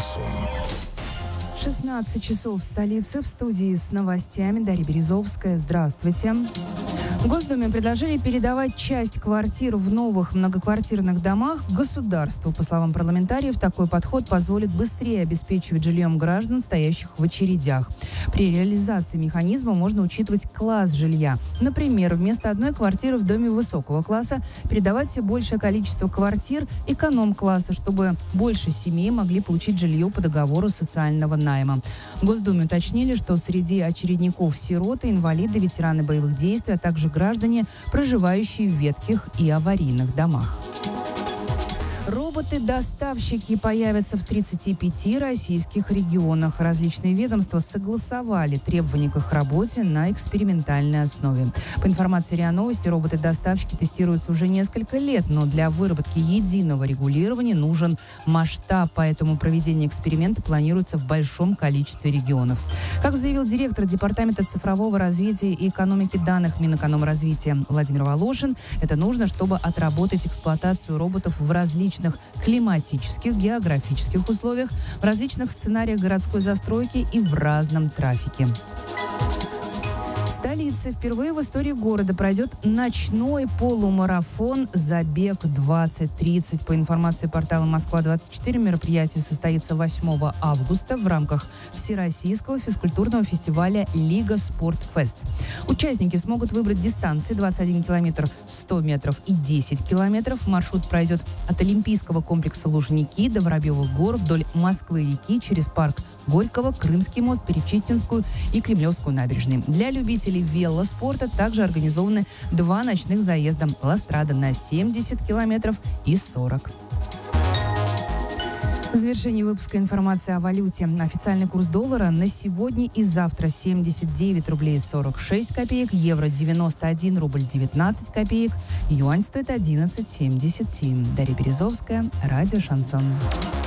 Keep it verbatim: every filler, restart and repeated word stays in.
Шансон. шестнадцать часов в столице. В студии с новостями Дарья Березовская. Здравствуйте. В Госдуме предложили передавать часть квартир в новых многоквартирных домах государству. По словам парламентариев, такой подход позволит быстрее обеспечивать жильем граждан, стоящих в очередях. При реализации механизма можно учитывать класс жилья. Например, вместо одной квартиры в доме высокого класса передавать большее количество квартир эконом-класса, чтобы больше семей могли получить жилье по договору социального найма. В Госдуме уточнили, что среди очередников сироты, инвалиды, ветераны боевых действий, а также граждане, проживающие в ветхих и аварийных домах. Роботы-доставщики появятся в тридцати пяти российских регионах. Различные ведомства согласовали требования к их работе на экспериментальной основе. По информации РИА Новости, роботы-доставщики тестируются уже несколько лет, но для выработки единого регулирования нужен масштаб, поэтому проведение эксперимента планируется в большом количестве регионов. Как заявил директор Департамента цифрового развития и экономики данных Минэкономразвития Владимир Волошин, это нужно, чтобы отработать эксплуатацию роботов в различных климатических, географических условиях, в различных сценариях городской застройки и в разном трафике. В столице впервые в истории города пройдет ночной полумарафон «Забег двадцать тридцать». По информации портала Москва двадцать четыре, мероприятие состоится восьмого августа в рамках Всероссийского физкультурного фестиваля «Лига Спортфест». Участники смогут выбрать дистанции двадцать один километр, сто метров и десять километров. Маршрут пройдет от Олимпийского комплекса Лужники до Воробьевых гор вдоль Москвы-реки через парк Горького, Крымский мост, Перечистинскую и Кремлевскую набережные. Для любителей велоспорта также организованы два ночных заезда «Ластрада» на семьдесят километров и сорок. В завершении выпуска информация о валюте. Официальный курс доллара на сегодня и завтра: семьдесят девять рублей сорок шесть копеек, евро девяносто один рубль девятнадцать копеек, юань стоит одиннадцать семьдесят семь. Дарья Березовская, радио «Шансон».